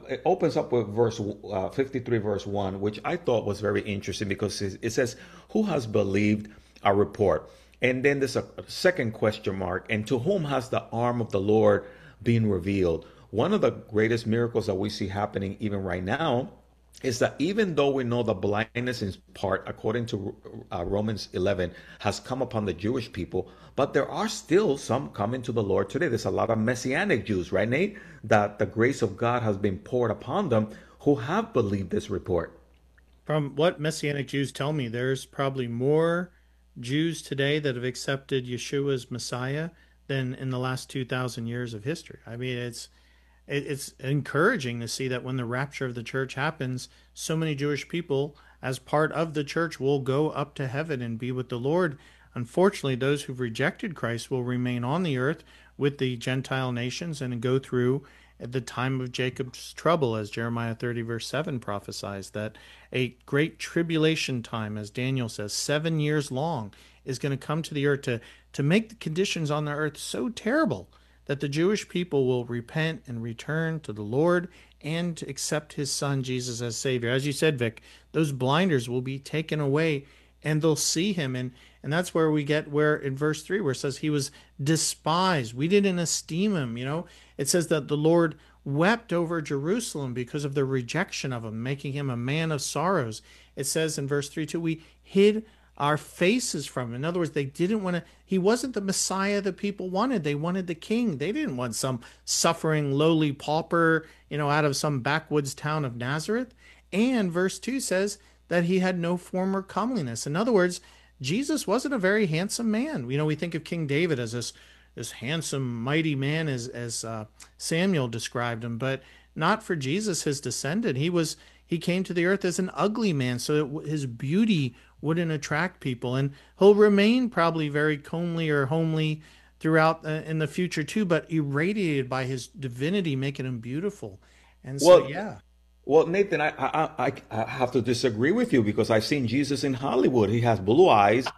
it opens up with verse 53, verse 1, which I thought was very interesting because it says, "Who has believed our report?" And then there's a second question mark, and to whom has the arm of the Lord been revealed? One of the greatest miracles that we see happening even right now is that even though we know the blindness in part, according to Romans 11, has come upon the Jewish people, but there are still some coming to the Lord today. There's a lot of Messianic Jews, right, Nate? That the grace of God has been poured upon them who have believed this report. From what Messianic Jews tell me, there's probably more Jews today that have accepted Yeshua as Messiah than in the last 2,000 years of history. I mean, it's encouraging to see that when the rapture of the church happens, so many Jewish people, as part of the church, will go up to heaven and be with the Lord. Unfortunately, those who've rejected Christ will remain on the earth with the Gentile nations and go through at the time of Jacob's trouble, as Jeremiah 30, verse 7 prophesies, that a great tribulation time, as Daniel says, 7 years long, is going to come to the earth to make the conditions on the earth so terrible that the Jewish people will repent and return to the Lord and to accept his son Jesus as Savior. As you said, Vic, those blinders will be taken away and they'll see him. And that's where we get where in verse 3 where it says he was despised. We didn't esteem him, you know. It says that the Lord wept over Jerusalem because of the rejection of him, making him a man of sorrows. It says in verse 3 too, we hid our faces from him. In other words, they didn't want to, he wasn't the Messiah the people wanted. They wanted the king. They didn't want some suffering, lowly pauper, you know, out of some backwoods town of Nazareth. And verse 2 says that he had no form or comeliness. In other words, Jesus wasn't a very handsome man. You know, we think of King David as this handsome, mighty man as Samuel described him, but not for Jesus, his descendant. He came to the earth as an ugly man, so that his beauty wouldn't attract people, and he'll remain probably very comely or homely throughout in the future too, but irradiated by his divinity, making him beautiful. And so, Well, yeah. well, Nathan, I have to disagree with you because I've seen Jesus in Hollywood. He has blue eyes,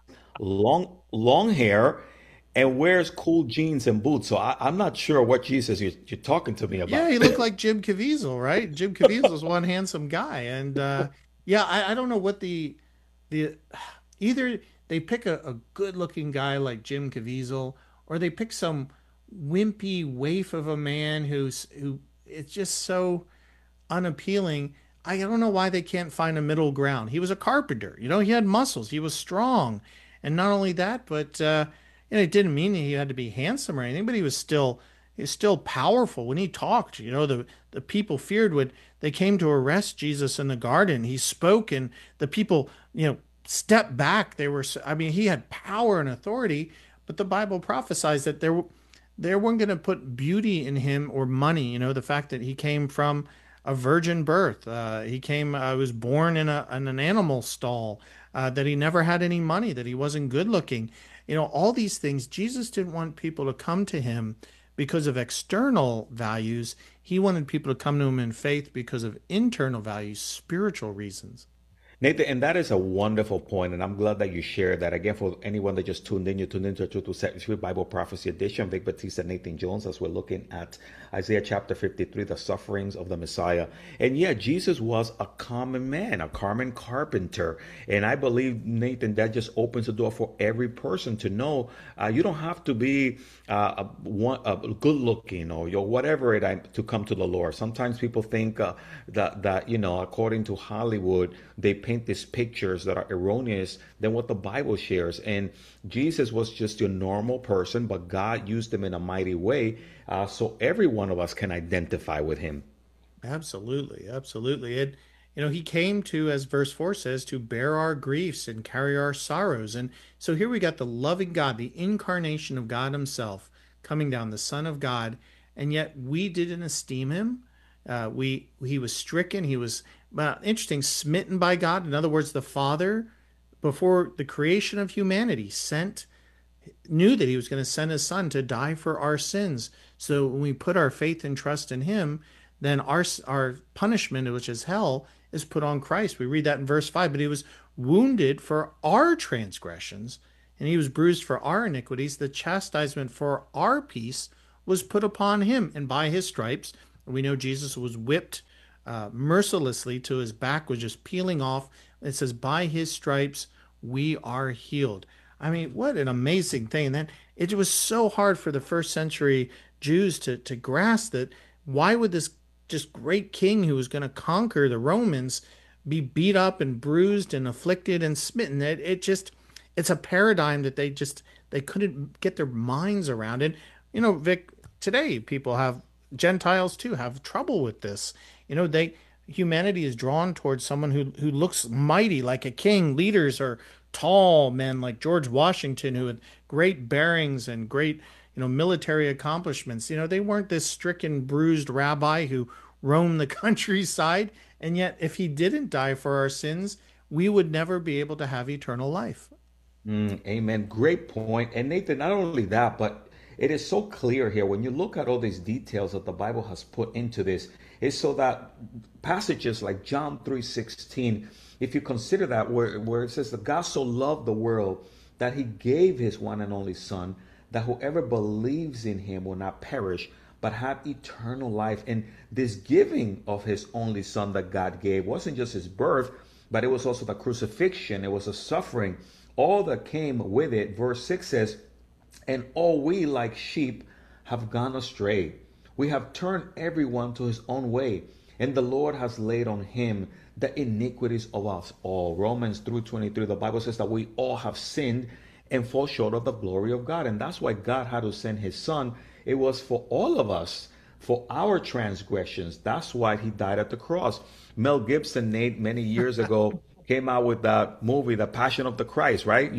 long hair, and wears cool jeans and boots. So I'm not sure what Jesus you're talking to me Yeah, about. he looked like Jim Caviezel, right? Jim Caviezel's one handsome guy, and yeah, I don't know what the either they pick a good looking guy like Jim Caviezel, or they pick some wimpy waif of a man who it's just so unappealing. I don't know why they can't find a middle ground. He was a carpenter, you know. He had muscles. He was strong, and not only that, but you know, it didn't mean he had to be handsome or anything. But he was still powerful when he talked. You know, the people feared when they came to arrest Jesus in the garden. He spoke, and the people, you know, stepped back. They were, I mean, he had power and authority. But the Bible prophesies that they weren't going to put beauty in him or money. You know, the fact that he came from a virgin birth. Was born in an animal stall. That he never had any money. That he wasn't good looking. You know, all these things. Jesus didn't want people to come to him because of external values. He wanted people to come to him in faith because of internal values, spiritual reasons. Nathan, and that is a wonderful point, and I'm glad that you shared that. Again, for anyone that just tuned in, you tuned into 223 Bible Prophecy Edition. Vic Batista, Nathan Jones, as we're looking at Isaiah chapter 53, the sufferings of the Messiah. And yeah, Jesus was a common man, a common carpenter. And I believe, Nathan, that just opens the door for every person to know you don't have to be good looking or whatever to come to the Lord. Sometimes people think that, you know, according to Hollywood, they paint these pictures that are erroneous than what the Bible shares. And Jesus was just a normal person, but God used him in a mighty way, so every one of us can identify with him. Absolutely, absolutely. And you know, he came to, as verse 4 says, to bear our griefs and carry our sorrows. And so here we got the loving God, the incarnation of God himself coming down, the Son of God, and yet we didn't esteem him. He was stricken. He was interesting, smitten by God. In other words, the Father, before the creation of humanity, knew that he was going to send his son to die for our sins. So when we put our faith and trust in him, then our punishment, which is hell, is put on Christ. We read that in verse 5. But he was wounded for our transgressions, and he was bruised for our iniquities. The chastisement for our peace was put upon him, and by his stripes, we know Jesus was whipped mercilessly till his back was just peeling off. It says, "By his stripes we are healed." I mean, what an amazing thing! And then it was so hard for the first century Jews to grasp that. Why would this just great king who was going to conquer the Romans be beat up and bruised and afflicted and smitten? It just it's a paradigm that they couldn't get their minds around. And Vic, today people have Gentiles too have trouble with this. They humanity is drawn towards someone who looks mighty like a king. Leaders are tall men like George Washington who had great bearings and great military accomplishments. They weren't this stricken, bruised rabbi who roamed the countryside. And yet, if he didn't die for our sins, we would never be able to have eternal life. Amen. Great point. And Nathan, not only that, but it is so clear here when you look at all these details that the Bible has put into this, is so that passages like John 3:16, if you consider that where it says that God so loved the world that he gave his one and only son, that whoever believes in him will not perish, but have eternal life. And this giving of his only son that God gave wasn't just his birth, but it was also the crucifixion. It was a suffering, all that came with it. Verse 6 says, "And all we like sheep have gone astray. We have turned everyone to his own way, and the Lord has laid on him the iniquities of us all." Romans 3:23, the Bible says that we all have sinned and fall short of the glory of God. And that's why God had to send his son. It was for all of us, for our transgressions. That's why he died at the cross. Mel Gibson, Nate, many years ago, came out with that movie, The Passion of the Christ, right?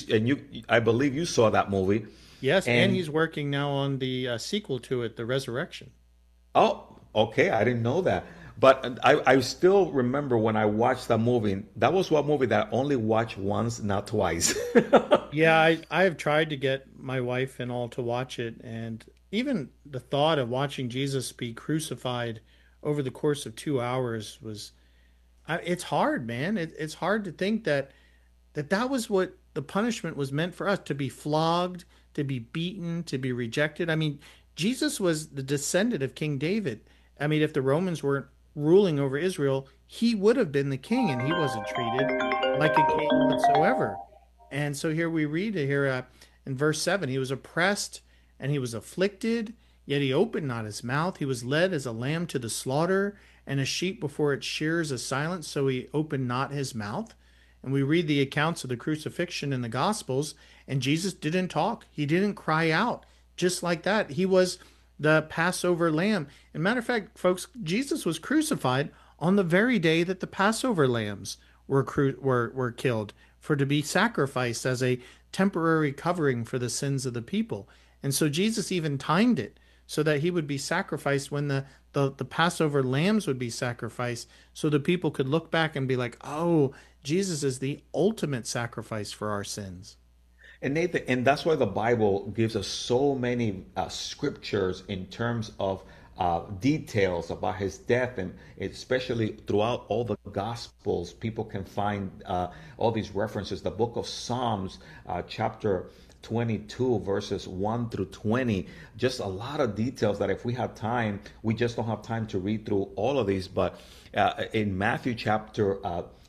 I believe you saw that movie. Yes, and And he's working now on the sequel to it, The Resurrection. oh, okay, I didn't know that. But I still remember when I watched that movie. That was one movie that I only watched once, not twice. Yeah, I have tried to get my wife and all to watch it, and even the thought of watching Jesus be crucified over the course of 2 hours was, it's hard, man. It's hard to think that was what the punishment was meant for us, to be flogged, to be beaten, to be rejected. I mean, Jesus was the descendant of King David. I mean, if the Romans weren't ruling over Israel, he would have been the king, and he wasn't treated like a king whatsoever. And so here we read here in verse 7, he was oppressed and he was afflicted, yet he opened not his mouth. He was led as a lamb to the slaughter, and a sheep before its shears is silent, so he opened not his mouth. And we read the accounts of the crucifixion in the Gospels, and Jesus didn't talk. He didn't cry out. Just like that, he was the Passover lamb. And matter of fact, folks, Jesus was crucified on the very day that the Passover lambs were killed, for to be sacrificed as a temporary covering for the sins of the people. And so Jesus even timed it so that he would be sacrificed when the Passover lambs would be sacrificed, so the people could look back and be like, oh, Jesus is the ultimate sacrifice for our sins. And Nathan, and that's why the Bible gives us so many scriptures in terms of details about his death, and especially throughout all the Gospels, people can find all these references. The book of Psalms, chapter 22, verses 1 through 20, just a lot of details that if we had time, we just don't have time to read through all of these. But in Matthew chapter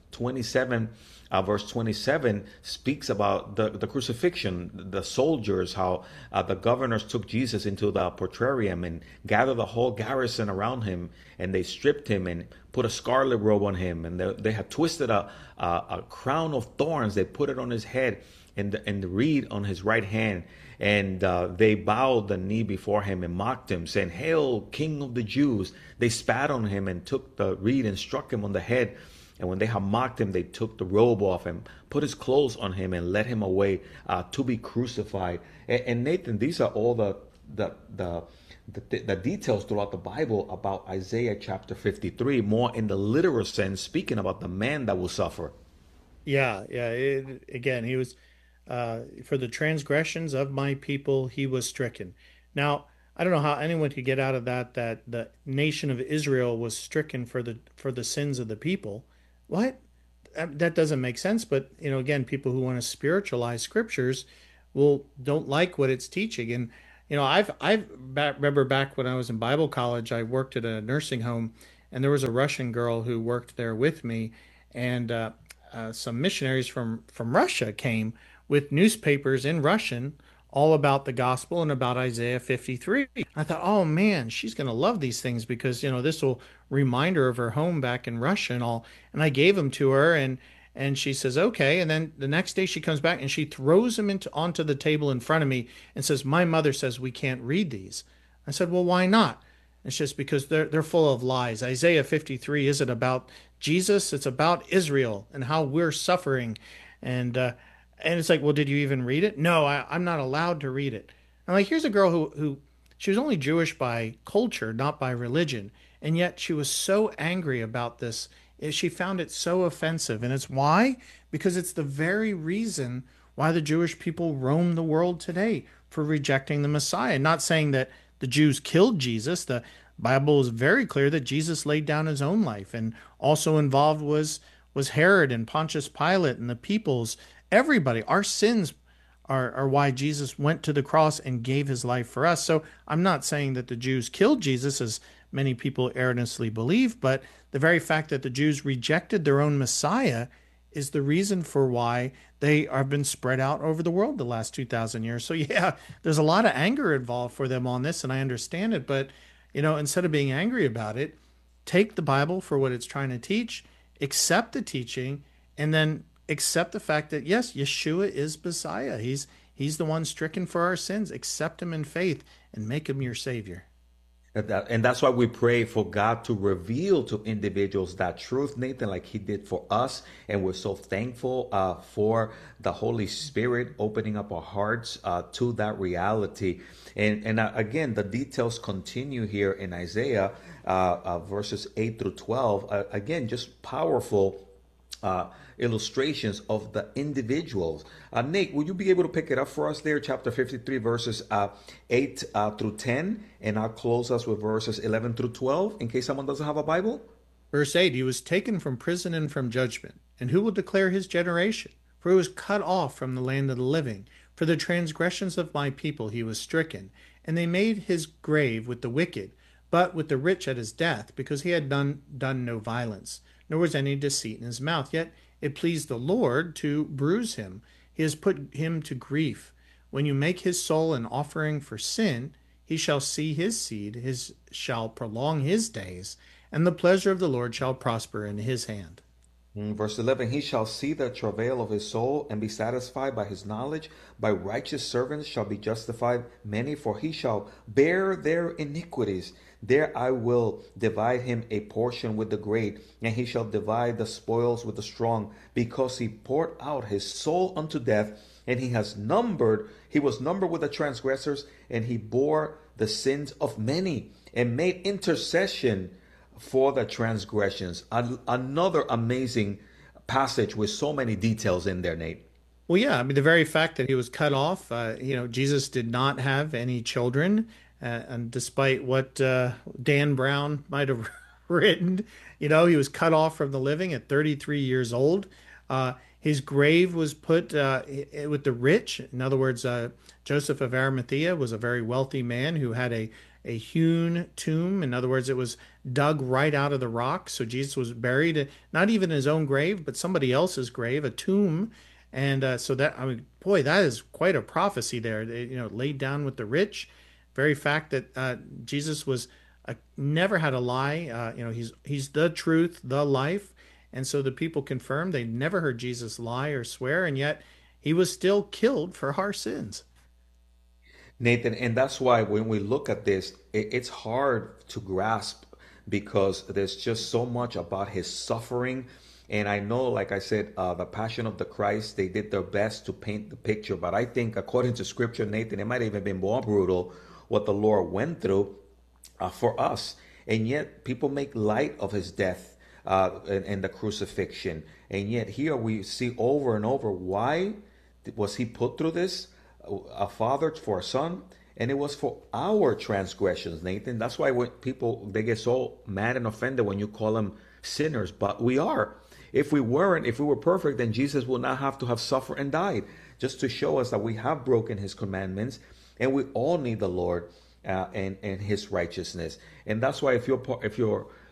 27, verse 27 speaks about the crucifixion, the soldiers, how the governors took Jesus into the praetorium and gathered the whole garrison around him, and they stripped him and put a scarlet robe on him, and they had twisted a crown of thorns. They put it on his head and the reed on his right hand, and they bowed the knee before him and mocked him, saying, "Hail, King of the Jews!" They spat on him and took the reed and struck him on the head. And when they had mocked him, they took the robe off and put his clothes on him and led him away to be crucified. And Nathan, these are all the details throughout the Bible about Isaiah chapter 53, more in the literal sense, speaking about the man that will suffer. Yeah, yeah. Again, he was for the transgressions of my people, he was stricken. Now, I don't know how anyone could get out of that the nation of Israel was stricken for the sins of the people. What? That doesn't make sense. But again, people who want to spiritualize scriptures don't like what it's teaching. And remember back when I was in Bible college, I worked at a nursing home, and there was a Russian girl who worked there with me, and some missionaries from Russia came with newspapers in Russian all about the gospel and about Isaiah 53. I thought, oh man, she's going to love these things because this will remind her of her home back in Russia and all. And I gave them to her, and she says okay. And then the next day she comes back and she throws them onto the table in front of me and says, my mother says we can't read these. I said, well, why not? It's just because they're full of lies. Isaiah 53 isn't about Jesus, it's about Israel and how we're suffering. And it's like, well, did you even read it? No, I'm not allowed to read it. I'm like, here's a girl who she was only Jewish by culture, not by religion, and yet she was so angry about this. She found it so offensive, and it's why? Because it's the very reason why the Jewish people roam the world today, for rejecting the Messiah. Not saying that the Jews killed Jesus. The Bible is very clear that Jesus laid down his own life, and also involved was Herod and Pontius Pilate and the peoples, everybody. Our sins are why Jesus went to the cross and gave his life for us. So I'm not saying that the Jews killed Jesus, as many people erroneously believe, but the very fact that the Jews rejected their own Messiah is the reason for why they have been spread out over the world the last 2,000 years. So yeah, there's a lot of anger involved for them on this, and I understand it. But instead of being angry about it, take the Bible for what it's trying to teach, accept the teaching, and then accept the fact that yes, Yeshua is Messiah. He's the one stricken for our sins. Accept him in faith and make him your Savior. And that's why we pray for God to reveal to individuals that truth, Nathan, like he did for us. And we're so thankful for the Holy Spirit opening up our hearts to that reality. And again, the details continue here in Isaiah verses 8 through 12. Again, just powerful illustrations of the individuals. Nate, will you be able to pick it up for us there, chapter 53, verses 8 through 10? And I'll close us with verses 11 through 12, in case someone doesn't have a Bible. Verse 8, he was taken from prison and from judgment. And who will declare his generation? For he was cut off from the land of the living. For the transgressions of my people he was stricken. And they made his grave with the wicked, but with the rich at his death, because he had done no violence, nor was any deceit in his mouth. Yet it pleased the Lord to bruise him. He has put him to grief. When you make his soul an offering for sin, he shall see his seed, his shall prolong his days, and the pleasure of the Lord shall prosper in his hand. Verse 11, he shall see the travail of his soul and be satisfied by his knowledge. By righteous servants shall be justified many, for he shall bear their iniquities. There I will divide him a portion with the great, and he shall divide the spoils with the strong, because he poured out his soul unto death, and he was numbered with the transgressors, and he bore the sins of many, and made intercession for the transgressions. Another amazing passage with so many details in there, Nate. Well, yeah, I mean, the very fact that he was cut off, Jesus did not have any children. And despite what Dan Brown might have written, he was cut off from the living at 33 years old. His grave was put with the rich. In other words, Joseph of Arimathea was a very wealthy man who had a hewn tomb. In other words, it was dug right out of the rock. So Jesus was buried, not even in his own grave, but somebody else's grave, a tomb. And so that, I mean, boy, that is quite a prophecy there. Laid down with the rich. Very fact that Jesus was never had a lie. He's the truth, the life. And so the people confirmed they never heard Jesus lie or swear, and yet he was still killed for our sins. Nathan, and that's why when we look at this, it's hard to grasp because there's just so much about his suffering. And I know, like I said, the Passion of the Christ, they did their best to paint the picture. But I think according to scripture, Nathan, it might have even been more brutal what the Lord went through for us. And yet people make light of his death and the crucifixion. And yet here we see over and over, why was he put through this? A father for a son, and it was for our transgressions, Nathan. That's why when people, they get so mad and offended when you call them sinners, but we are. If we were perfect, then Jesus would not have to have suffered and died, just to show us that we have broken his commandments, and we all need the Lord and his righteousness. And that's why if you're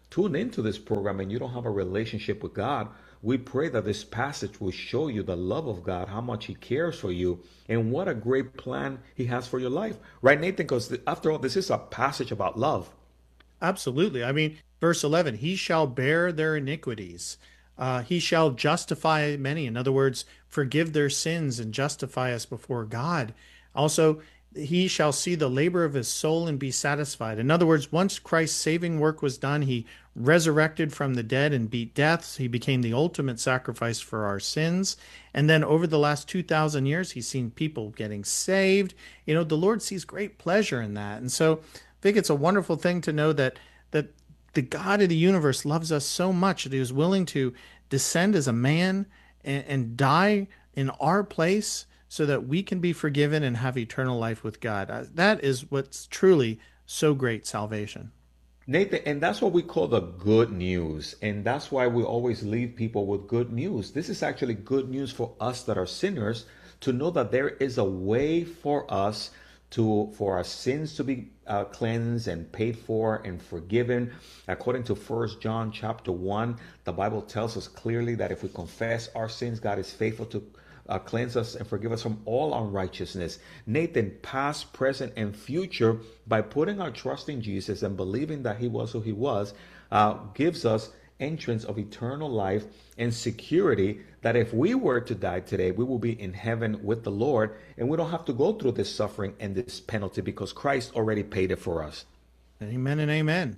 tune into this program and you don't have a relationship with God, we pray that this passage will show you the love of God, how much He cares for you, and what a great plan He has for your life. Right, Nathan? Because after all, this is a passage about love. Absolutely. I mean, verse 11, he shall bear their iniquities. He shall justify many. In other words, forgive their sins and justify us before God. Also, he shall see the labor of his soul and be satisfied. In other words, once Christ's saving work was done, he resurrected from the dead and beat death. He became the ultimate sacrifice for our sins. And then over the last 2,000 years, he's seen people getting saved. You know, the Lord sees great pleasure in that. And so I think it's a wonderful thing to know that the God of the universe loves us so much that he was willing to descend as a man and die in our place so that we can be forgiven and have eternal life with God. That is what's truly so great salvation. Nathan, and that's what we call the good news. And that's why we always leave people with good news. This is actually good news for us that are sinners, to know that there is a way for us for our sins to be cleansed and paid for and forgiven. According to 1 John chapter 1, the Bible tells us clearly that if we confess our sins, God is faithful to cleanse us and forgive us from all unrighteousness. Nathan, past, present, and future, by putting our trust in Jesus and believing that He was who He was, gives us entrance of eternal life and security that if we were to die today, we will be in heaven with the Lord, and we don't have to go through this suffering and this penalty because Christ already paid it for us. Amen and amen.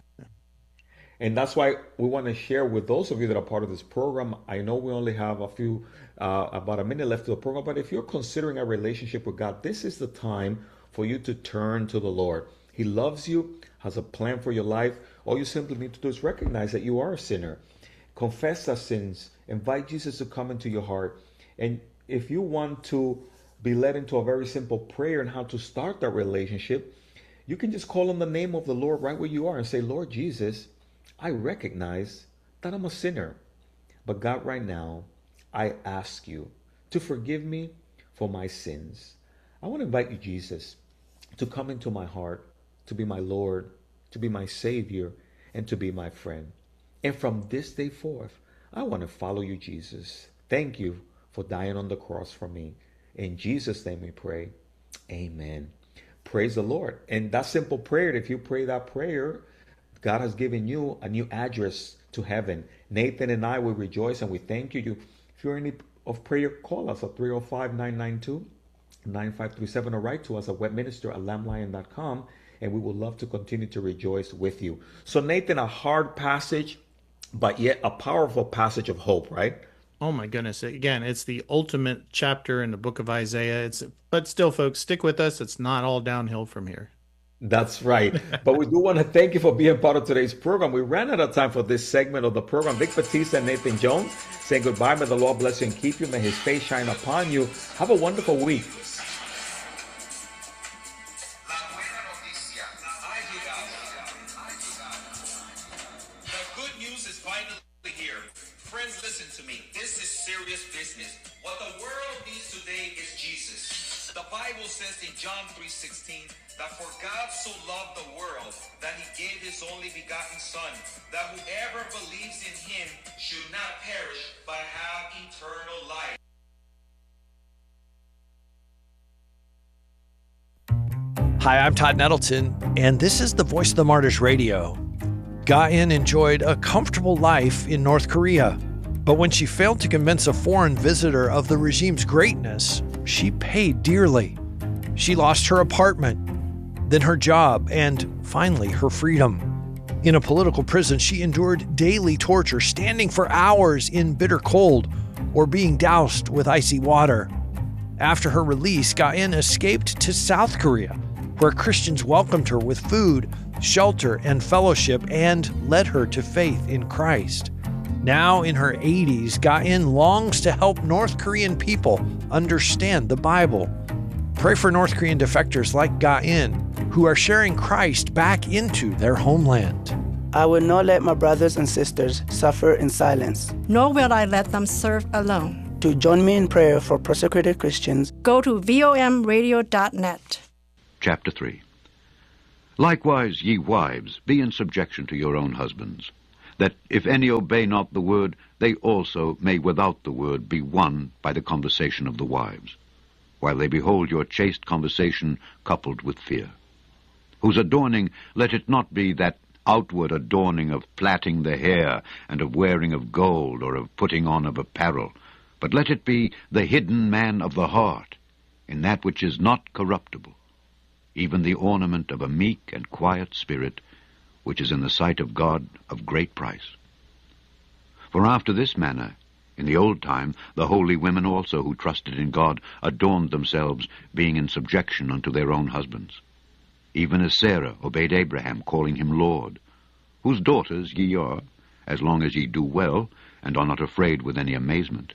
And that's why we want to share with those of you that are part of this program. I know we only have about a minute left of the program, but if you're considering a relationship with God, this is the time for you to turn to the Lord. He loves you, has a plan for your life. All you simply need to do is recognize that you are a sinner. Confess our sins. Invite Jesus to come into your heart. And if you want to be led into a very simple prayer on how to start that relationship, you can just call on the name of the Lord right where you are and say, Lord Jesus, I recognize that I'm a sinner. But God, right now, I ask you to forgive me for my sins. I want to invite you, Jesus, to come into my heart, to be my Lord, to be my Savior, and to be my friend. And from this day forth, I want to follow you, Jesus. Thank you for dying on the cross for me. In Jesus' name we pray. Amen. Praise the Lord. And that simple prayer, if you pray that prayer, God has given you a new address to heaven. Nathan and I will rejoice and we thank you. If you're in need of prayer, call us at 305-992-9537 or write to us at webminister@lamblion.com, and we would love to continue to rejoice with you. So Nathan, a hard passage, but yet a powerful passage of hope, right? Oh my goodness. Again, it's the ultimate chapter in the book of Isaiah. But still, folks, stick with us. It's not all downhill from here. That's right. But we do want to thank you for being part of today's program. We ran out of time for this segment of the program. Vic Batista and Nathan Jones saying goodbye. May the Lord bless you and keep you. May His face shine upon you. Have a wonderful week. The good news is finally here. Friends, listen to me. This is serious business. What the world needs today is Jesus. The Bible says in John 3:16 that for God so loved the world that He gave His only begotten Son, that whoever believes in Him should not perish but have eternal life. Hi, I'm Todd Nettleton, and this is the Voice of the Martyrs Radio. Ga-in enjoyed a comfortable life in North Korea, but when she failed to convince a foreign visitor of the regime's greatness, she paid dearly. She lost her apartment, then her job, and finally her freedom. In a political prison, she endured daily torture, standing for hours in bitter cold or being doused with icy water. After her release, Ga-in escaped to South Korea, where Christians welcomed her with food, shelter, and fellowship, and led her to faith in Christ. Now in her 80s, Ga-in longs to help North Korean people understand the Bible. Pray for North Korean defectors like Ga-in, who are sharing Christ back into their homeland. I will not let my brothers and sisters suffer in silence. Nor will I let them serve alone. To join me in prayer for persecuted Christians, go to vomradio.net. Chapter 3. Likewise, ye wives, be in subjection to your own husbands, that if any obey not the word, they also may without the word be won by the conversation of the wives, while they behold your chaste conversation coupled with fear. Whose adorning, let it not be that outward adorning of plaiting the hair, and of wearing of gold, or of putting on of apparel, but let it be the hidden man of the heart, in that which is not corruptible, even the ornament of a meek and quiet spirit, which is in the sight of God of great price. For after this manner, in the old time, the holy women also who trusted in God adorned themselves, being in subjection unto their own husbands, even as Sarah obeyed Abraham, calling him Lord, whose daughters ye are, as long as ye do well, and are not afraid with any amazement.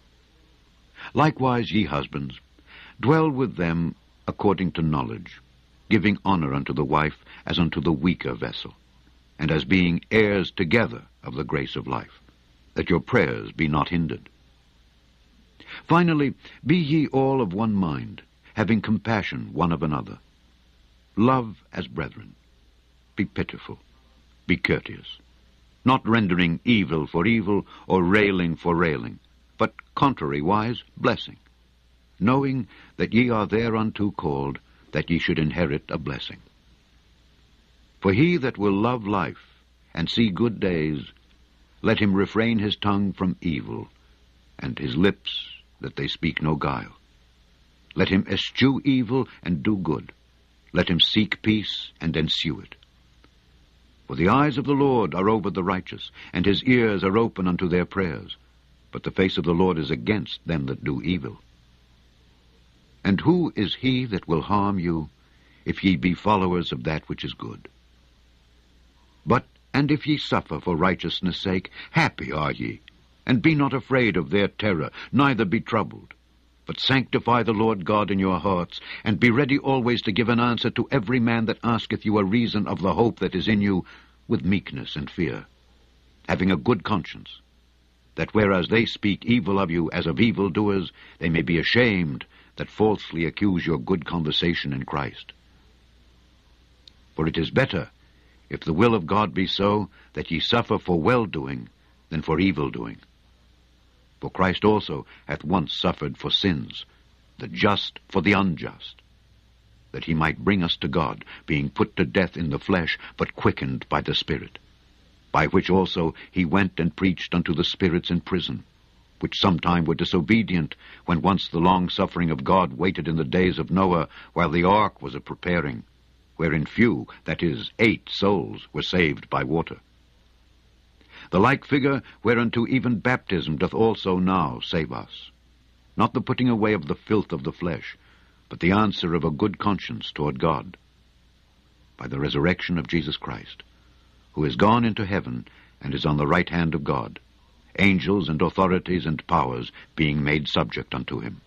Likewise, ye husbands, dwell with them according to knowledge, giving honor unto the wife as unto the weaker vessel, and as being heirs together of the grace of life, that your prayers be not hindered. Finally, be ye all of one mind, having compassion one of another. Love as brethren. Be pitiful. Be courteous, not rendering evil for evil, or railing for railing, but contrariwise blessing, knowing that ye are thereunto called, that ye should inherit a blessing. For he that will love life, and see good days, let him refrain his tongue from evil, and his lips that they speak no guile. Let him eschew evil, and do good. Let him seek peace, and ensue it. For the eyes of the Lord are over the righteous, and his ears are open unto their prayers. But the face of the Lord is against them that do evil. And who is he that will harm you, if ye be followers of that which is good? But, and if ye suffer for righteousness' sake, happy are ye, and be not afraid of their terror, neither be troubled. But sanctify the Lord God in your hearts, and be ready always to give an answer to every man that asketh you a reason of the hope that is in you, with meekness and fear, having a good conscience, that whereas they speak evil of you as of evildoers, they may be ashamed that falsely accuse your good conversation in Christ. For it is better, if the will of God be so, that ye suffer for well-doing than for evil-doing. For Christ also hath once suffered for sins, the just for the unjust, that he might bring us to God, being put to death in the flesh, but quickened by the Spirit, by which also he went and preached unto the spirits in prison, which sometime were disobedient, when once the long-suffering of God waited in the days of Noah, while the ark was a-preparing, wherein few, that is, 8 souls, were saved by water. The like figure whereunto even baptism doth also now save us, not the putting away of the filth of the flesh, but the answer of a good conscience toward God, by the resurrection of Jesus Christ, who is gone into heaven, and is on the right hand of God, angels and authorities and powers being made subject unto him.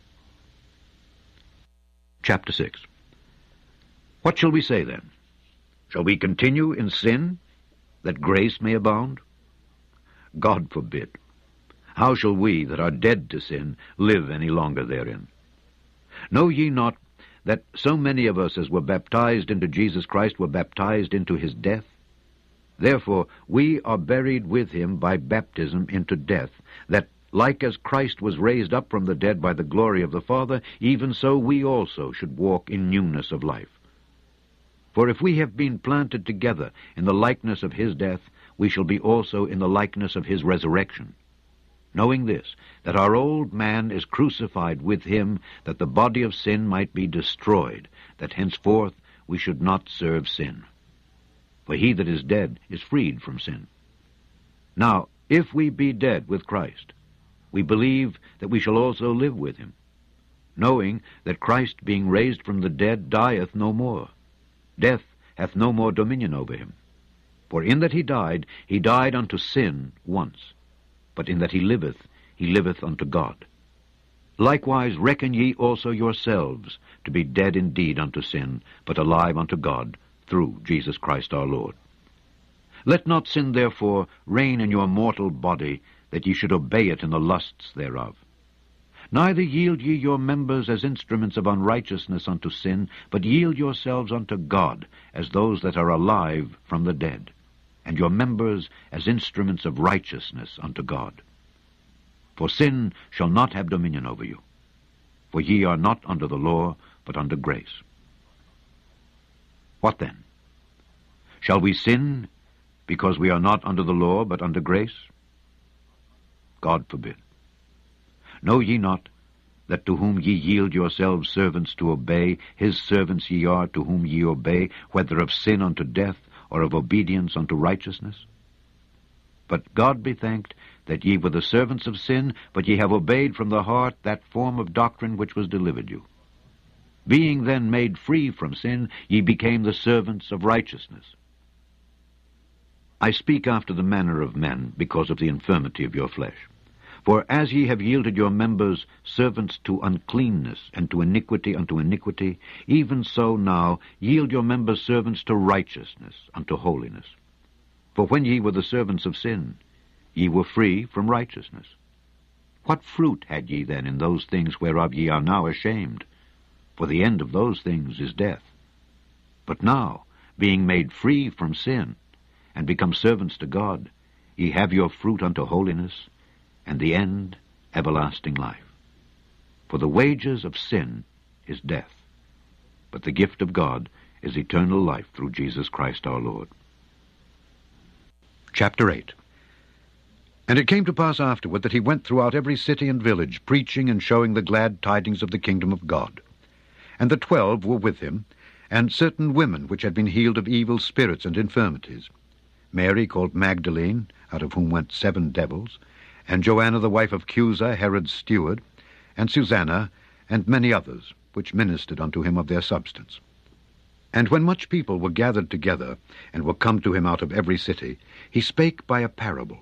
Chapter 6. What shall we say then? Shall we continue in sin, that grace may abound? God forbid. How shall we, that are dead to sin, live any longer therein? Know ye not that so many of us as were baptized into Jesus Christ were baptized into his death? Therefore we are buried with him by baptism into death, that, like as Christ was raised up from the dead by the glory of the Father, even so we also should walk in newness of life. For if we have been planted together in the likeness of his death, we shall be also in the likeness of his resurrection. Knowing this, that our old man is crucified with him, that the body of sin might be destroyed, that henceforth we should not serve sin. For he that is dead is freed from sin. Now, if we be dead with Christ, we believe that we shall also live with him, knowing that Christ, being raised from the dead, dieth no more. Death hath no more dominion over him. For in that he died unto sin once, but in that he liveth unto God. Likewise reckon ye also yourselves to be dead indeed unto sin, but alive unto God, through Jesus Christ our Lord. Let not sin therefore reign in your mortal body, that ye should obey it in the lusts thereof. Neither yield ye your members as instruments of unrighteousness unto sin, but yield yourselves unto God, as those that are alive from the dead, and your members as instruments of righteousness unto God. For sin shall not have dominion over you, for ye are not under the law, but under grace. What then? Shall we sin because we are not under the law, but under grace? God forbid. Know ye not that to whom ye yield yourselves servants to obey, his servants ye are to whom ye obey, whether of sin unto death, or of obedience unto righteousness? But God be thanked that ye were the servants of sin, but ye have obeyed from the heart that form of doctrine which was delivered you. Being then made free from sin, ye became the servants of righteousness. I speak after the manner of men, because of the infirmity of your flesh. For as ye have yielded your members servants to uncleanness, and to iniquity unto iniquity, even so now yield your members servants to righteousness unto holiness. For when ye were the servants of sin, ye were free from righteousness. What fruit had ye then in those things whereof ye are now ashamed? For the end of those things is death. But now, being made free from sin, and become servants to God, ye have your fruit unto holiness, and the end everlasting life. For the wages of sin is death, but the gift of God is eternal life through Jesus Christ our Lord. Chapter 8. And it came to pass afterward that he went throughout every city and village, preaching and showing the glad tidings of the kingdom of God. And the 12 were with him, and certain women which had been healed of evil spirits and infirmities, Mary called Magdalene, out of whom went 7 devils, and Joanna the wife of Chuza, Herod's steward, and Susanna, and many others, which ministered unto him of their substance. And when much people were gathered together, and were come to him out of every city, he spake by a parable.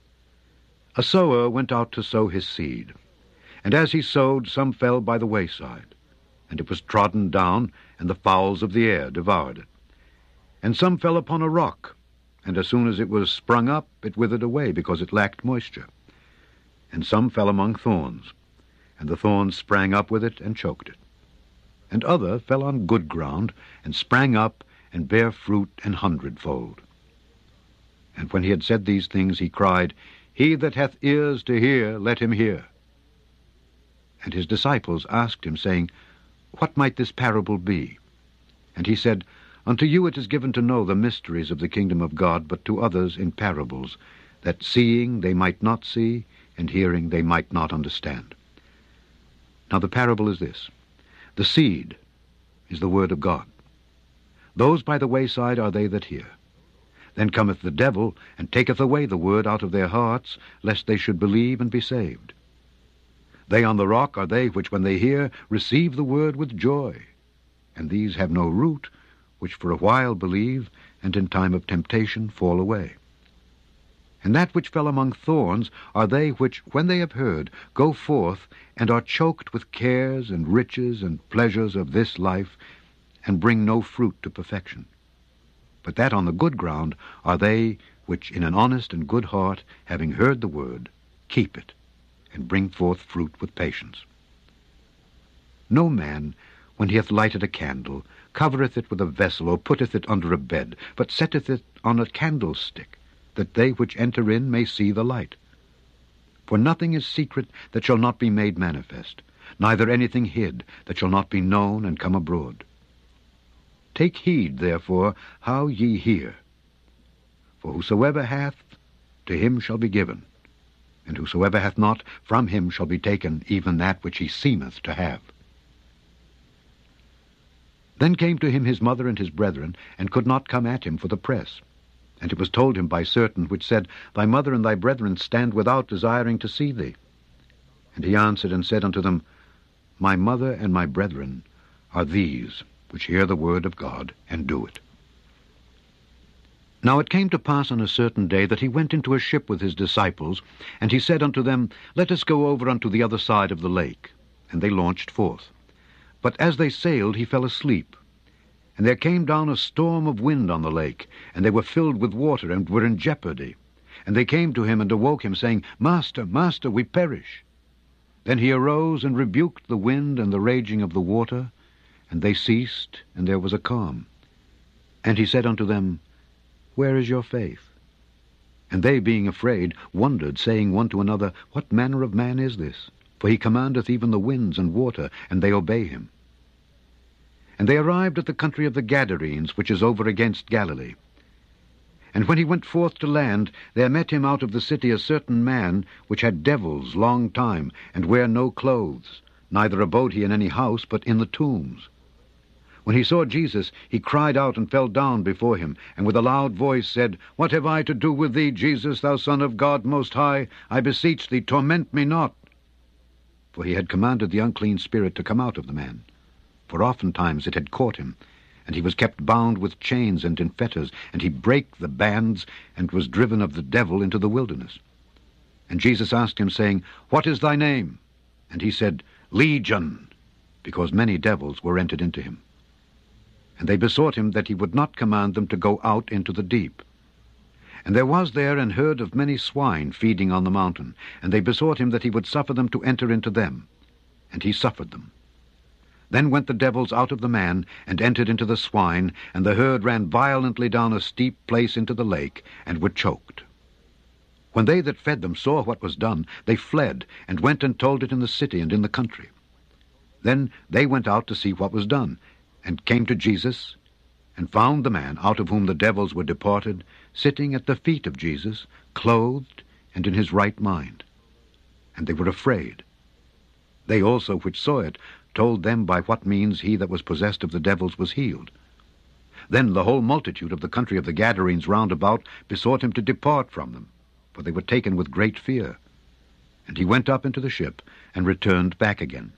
A sower went out to sow his seed, and as he sowed, some fell by the wayside, and it was trodden down, and the fowls of the air devoured it. And some fell upon a rock, and as soon as it was sprung up, it withered away, because it lacked moisture. And some fell among thorns, and the thorns sprang up with it and choked it. And other fell on good ground, and sprang up, and bare fruit 100-fold. And when he had said these things, he cried, He that hath ears to hear, let him hear. And his disciples asked him, saying, What might this parable be? And he said, Unto you it is given to know the mysteries of the kingdom of God, but to others in parables, that seeing they might not see, and hearing they might not understand. Now the parable is this. The seed is the word of God. Those by the wayside are they that hear. Then cometh the devil, and taketh away the word out of their hearts, lest they should believe and be saved. They on the rock are they which, when they hear, receive the word with joy. And these have no root, which for a while believe, and in time of temptation fall away. And that which fell among thorns are they which, when they have heard, go forth, and are choked with cares and riches and pleasures of this life, and bring no fruit to perfection. But that on the good ground are they which in an honest and good heart, having heard the word, keep it, and bring forth fruit with patience. No man, when he hath lighted a candle, covereth it with a vessel, or putteth it under a bed, but setteth it on a candlestick, that they which enter in may see the light. For nothing is secret that shall not be made manifest, neither anything hid that shall not be known and come abroad. Take heed, therefore, how ye hear. For whosoever hath, to him shall be given, and whosoever hath not, from him shall be taken even that which he seemeth to have. Then came to him his mother and his brethren, and could not come at him for the press. And it was told him by certain which said, Thy mother and thy brethren stand without, desiring to see thee. And he answered and said unto them, My mother and my brethren are these which hear the word of God, and do it. Now it came to pass on a certain day that he went into a ship with his disciples, and he said unto them, Let us go over unto the other side of the lake. And they launched forth. But as they sailed, he fell asleep. And there came down a storm of wind on the lake, and they were filled with water, and were in jeopardy. And they came to him, and awoke him, saying, Master, Master, we perish. Then he arose, and rebuked the wind and the raging of the water, and they ceased, and there was a calm. And he said unto them, Where is your faith? And they, being afraid, wondered, saying one to another, What manner of man is this? For he commandeth even the winds and water, and they obey him. And they arrived at the country of the Gadarenes, which is over against Galilee. And when he went forth to land, there met him out of the city a certain man, which had devils long time, and wear no clothes, neither abode he in any house, but in the tombs. When he saw Jesus, he cried out and fell down before him, and with a loud voice said, What have I to do with thee, Jesus, thou Son of God most high? I beseech thee, torment me not. For he had commanded the unclean spirit to come out of the man. For oftentimes it had caught him, and he was kept bound with chains and in fetters, and he brake the bands, and was driven of the devil into the wilderness. And Jesus asked him, saying, What is thy name? And he said, Legion, because many devils were entered into him. And they besought him that he would not command them to go out into the deep. And there was there an herd of many swine feeding on the mountain, and they besought him that he would suffer them to enter into them. And he suffered them. Then went the devils out of the man, and entered into the swine, and the herd ran violently down a steep place into the lake, and were choked. When they that fed them saw what was done, they fled, and went and told it in the city and in the country. Then they went out to see what was done, and came to Jesus, and found the man out of whom the devils were departed, sitting at the feet of Jesus, clothed, and in his right mind. And they were afraid. They also which saw it told them by what means he that was possessed of the devils was healed. Then the whole multitude of the country of the Gadarenes round about besought him to depart from them, for they were taken with great fear. And he went up into the ship, and returned back again.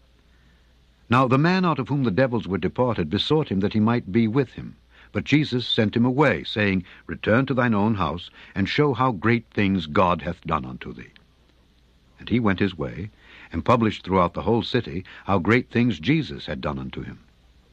Now the man out of whom the devils were departed besought him that he might be with him. But Jesus sent him away, saying, Return to thine own house, and show how great things God hath done unto thee. And he went his way, and published throughout the whole city how great things Jesus had done unto him.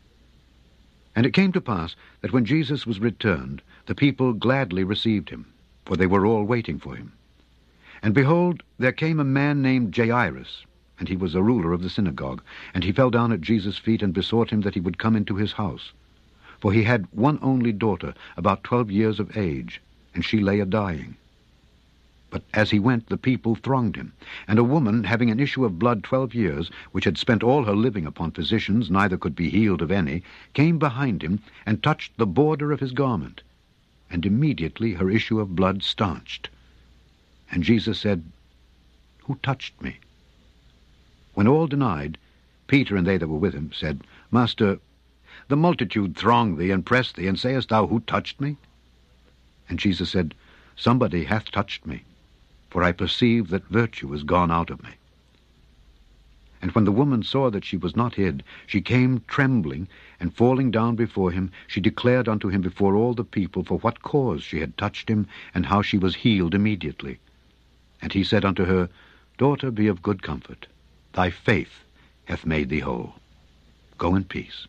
And it came to pass that when Jesus was returned, the people gladly received him, for they were all waiting for him. And behold, there came a man named Jairus, and he was a ruler of the synagogue, and he fell down at Jesus' feet, and besought him that he would come into his house. For he had one only daughter, about 12 years of age, and she lay a-dying. But as he went, the people thronged him. And a woman, having an issue of blood 12 years, which had spent all her living upon physicians, neither could be healed of any, came behind him, and touched the border of his garment. And immediately her issue of blood stanched. And Jesus said, Who touched me? When all denied, Peter and they that were with him said, Master, the multitude throng thee and press thee, and sayest thou, Who touched me? And Jesus said, Somebody hath touched me, for I perceive that virtue is gone out of me. And when the woman saw that she was not hid, she came trembling, and falling down before him, she declared unto him before all the people for what cause she had touched him, and how she was healed immediately. And he said unto her, Daughter, be of good comfort. Thy faith hath made thee whole. Go in peace.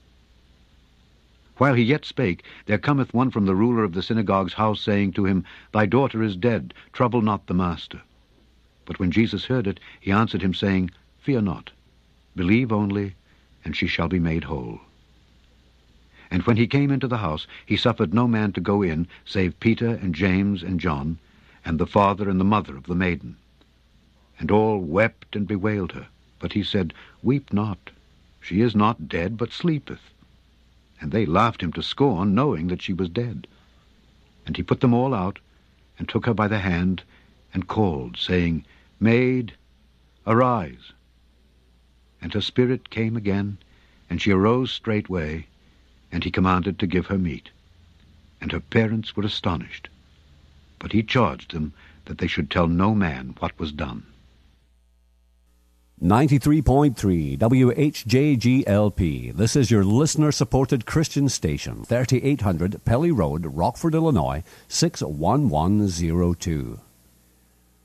While he yet spake, there cometh one from the ruler of the synagogue's house, saying to him, Thy daughter is dead, trouble not the master. But when Jesus heard it, he answered him, saying, Fear not, believe only, and she shall be made whole. And when he came into the house, he suffered no man to go in, save Peter and James and John, and the father and the mother of the maiden. And all wept and bewailed her. But he said, Weep not, she is not dead, but sleepeth. And they laughed him to scorn, knowing that she was dead. And he put them all out, and took her by the hand, and called, saying, Maid, arise. And her spirit came again, and she arose straightway, and he commanded to give her meat. And her parents were astonished. But he charged them that they should tell no man what was done. 93.3 WHJGLP. This is your listener-supported Christian station, 3800 Pelly Road, Rockford, Illinois, 61102.